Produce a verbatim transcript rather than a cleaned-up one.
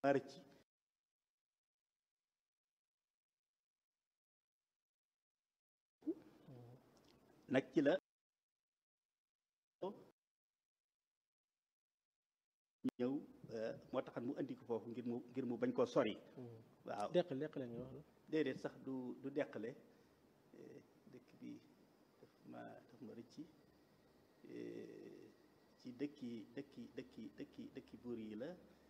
rëcc nag ci la ñëw moo taxan mu andi ko foofu ngir mu ngir mu bañ koo sori waaw deqale deqale nga wax la déedéet sax du du deqale dëkk bi daf ma daf ma rëcci ci dëkki dëkki dëkki dëkki dëkki buur yi la